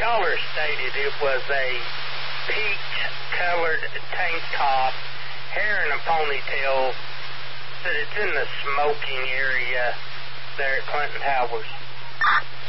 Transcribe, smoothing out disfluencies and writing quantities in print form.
caller stated it was a peach-colored tank top, hair in a ponytail, that it's in the smoking area there at Clinton Towers.